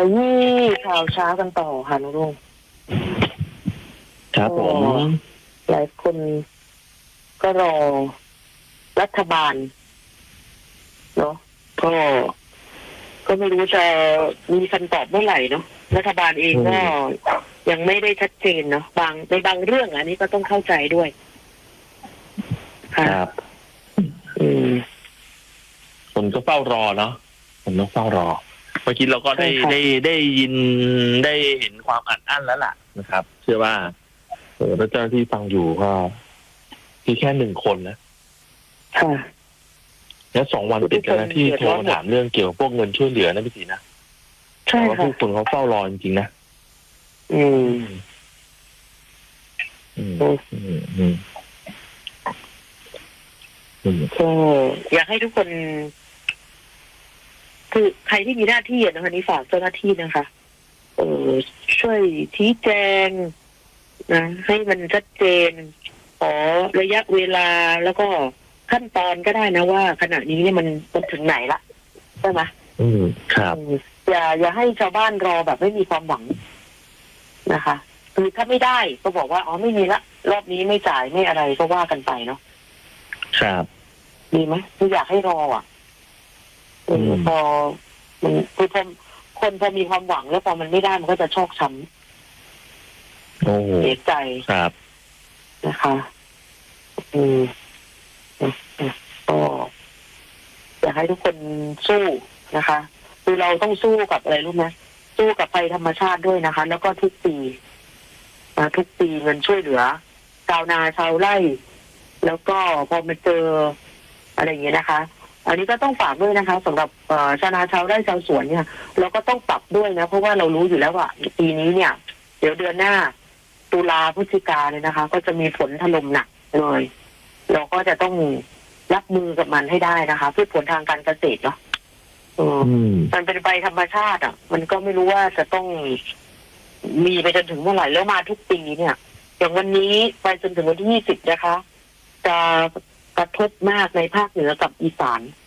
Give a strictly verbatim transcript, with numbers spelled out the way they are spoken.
ยี่ข่าวเช้ากันต่อค่ะน้องลุงครับผมหลายคนก็รอรัฐบาลเนาะก็ก็ไม่รู้จะมีคำตอบเมื่อไหร่เนาะรัฐบาลเองก็ยังไม่ได้ชัดเจนเนาะบางในบางเรื่องอันนี้ก็ต้องเข้าใจด้วยครับอืมคนก็เฝ้ารอเนาะผมต้องเฝ้ารอเมื่อกี้เราก็ได้ได้ได้ยินได้เห็นความอัดอั้นแล้วล่ะนะครับเชื่อว่าเออแล้วเจ้าหน้าที่ฟังอยู่ก็ที่แค่หนึ่งคนนะค่ะแล้วสองวันติดกันนะที่โทรมาถามเรื่องเกี่ยวกับพวกเงินช่วยเหลือนะพี่ตีนะใช่ค่ะผู้คนเขาเฝ้ารอจริงๆนะอืมอืมอืมอืมก็อยากให้ทุกคนคือใครที่มีหน้าที่นะคะนี่ฝากเจ้าหน้าที่นะคะเออช่วยชี้แจงนะให้มันชัดเจนขอระยะเวลาแล้วก็ขั้นตอนก็ได้นะว่าขณะนี้เนี่ยมันมันถึงไหนละใช่ไหมอืมครับอย่าอย่าให้ชาวบ้านรอแบบไม่มีความหวังนะคะคือถ้าไม่ได้ก็บอกว่าอ๋อไม่มีละรอบนี้ไม่จ่ายไม่อะไรก็ว่ากันไปเนาะครับดีไหมคืออยากให้รออ่ะเออพอมันคือพอคนพอมีความหวังแล้วพอมันไม่ได้มันก็จะชอกช้ำเสียใจครับนะคะอืมก็อยากให้ทุกคนสู้นะคะคือเราต้องสู้กับอะไรรู้ไหมสู้กับภัยธรรมชาติด้วยนะคะแล้วก็ทุกปีนะทุกปีเงินช่วยเหลือชาวนาชาวไร่แล้วก็พอมาเจออะไรอย่างเงี้ยนะคะอันนี้ก็ต้องฝากด้วยนะคะสำหรับชาวนาชาวไร่ชาวสวนเนี่ยเราก็ต้องปรับด้วยนะเพราะว่าเรารู้อยู่แล้วว่าปีนี้เนี่ยเดี๋ยวเดือนหน้าตุลาพฤศจิกาเนี่ยนะคะก็จะมีฝนถล่มหนักเลยเราก็จะต้องรับมือกับมันให้ได้นะคะพืชผลทางการเกษตรเนาะมันเป็นใบธรรมชาติอ่ะมันก็ไม่รู้ว่าจะต้องมีไปจนถึงเมื่อไหร่แล้วมาทุกปีเนี่ยอย่างวันนี้ไปจนถึงวันที่ยี่สิบนะคะจะกระทบมากในภาคเหนือกับอีสาน